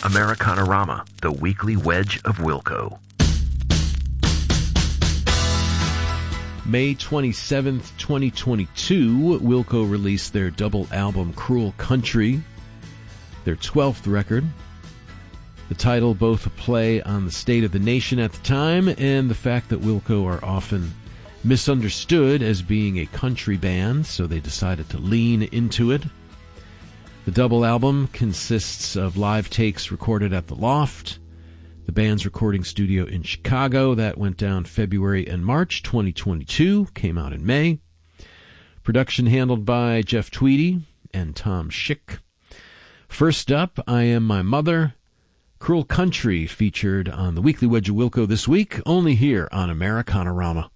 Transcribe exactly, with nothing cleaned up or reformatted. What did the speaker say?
Americanarama, the weekly wedge of Wilco. May twenty-seventh, twenty twenty-two, Wilco released their double album Cruel Country, their twelfth record. The title both a play on the state of the nation at the time and the fact that Wilco are often misunderstood as being a country band, so they decided to lean into it. The double album consists of live takes recorded at the Loft, the band's recording studio in Chicago. That went down February and March twenty twenty-two, came out in May. Production handled by Jeff Tweedy and Tom Schick. First up, I Am My Mother, Cruel Country, featured on the Weekly Wedge of Wilco this week, only here on Americanarama.